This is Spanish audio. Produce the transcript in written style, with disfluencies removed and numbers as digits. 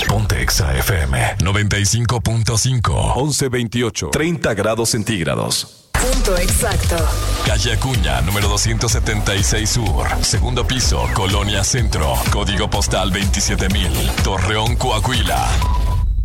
Ponte Exa FM 95.5. 11:28. 30 grados centígrados. Punto exacto. Calle Acuña, número 276 Sur. Segundo piso, Colonia Centro. Código postal 27,000. Torreón, Coahuila.